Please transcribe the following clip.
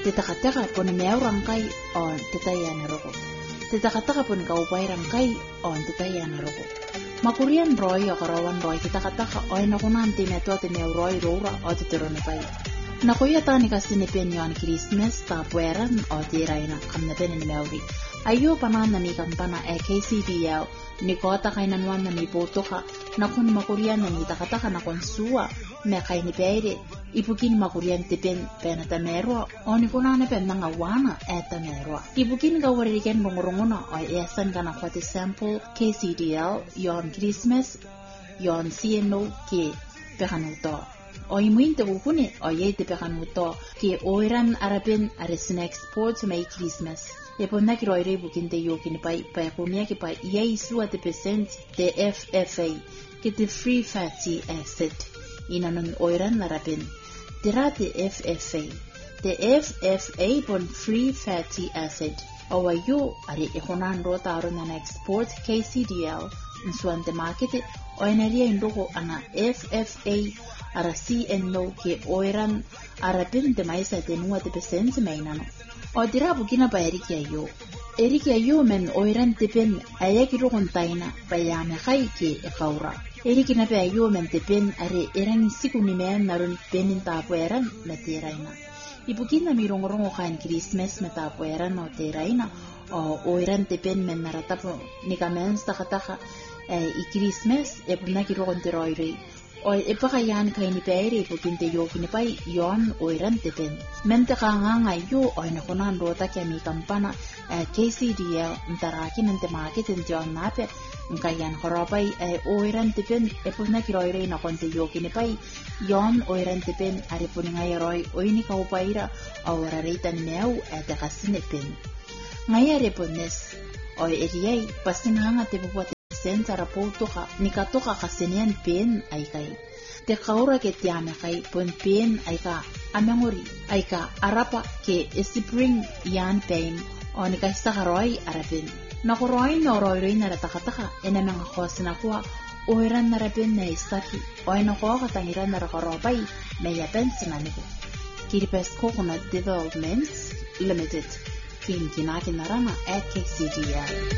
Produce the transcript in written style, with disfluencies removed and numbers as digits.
Tetakataka pon meurangkai on tetayan roko. Tetakataka pon kaupairangkai on tetayan roko. Makurian roy o karawan roy tetakataka oy nakunanti metote meuroi rora o teteronepai. Nakuya tani kasini penyon Christmas tapueran o tiraina kamnapen ni meuri. Ayo panana ni kampana KCDL ni kota kainanwan na ni botoka nakun makurian na ni takataka na konsua me kaini peire ipukin makurian tipen penata merwa o ni kunana pen nga wana eta merwa ipukin ka wariken bongorongona o esan kana kwati sample KCDL yon Christmas yon CNO ke pekanuto o imuinte bukune o yete pekanuto ke oiran arapen are snack sports may Christmas Epona ki roire bukin te yokin pai kunia ki pai yei sua te percent te FFA ki te free fatty acid inanon oiran narapen tira te FFA pon free fatty acid awa yo are ekonan rota arona na export KCDL nsuante market oinaria indoko ana FFA ara CNO ke oiran arapen te maisa te nua te percent mainano O dira bukina pa Eriki ayo men oiran tepen ayaki rokon taina pa yame kai ke ekaura. Eriki na pa ayo men tepen are erang siku ni men naron penin tapo eran na teraina. Ibukina mirong-rongo kain Christmas na tapo eran o teraina o oiran tepen men naratapo ni kamen takataka i Christmas e punaki rokon teroirei. O epakayan kay ni Pere pukinte yokin pai yon oiran tepen. Mente kanganga yo o nakunan rota kaya mi kampana KCDL ntaraki nante market yon nape nkayan koropay oiran tepen epuna kiroire na konte yokin pai yon oiran tepen aripun ngayaroy oini kaupaira o raritan meu kasine pen. Ngayare pones o eriyay pasinganga tepupuat sensara poutoka nikatoka kasenian pen aikai te kaura ke tiame kai pon pen aika amengori aika arapa ke spring yan pen oni kai saharoi arapen nakoroi noroi na takataka enamanga khosna kwa oiran narapen na isaki oina ko katangira na rakoropai me yapen sinaniko Kiripes Coconut Developments Limited Kin kinaki narana at KCDL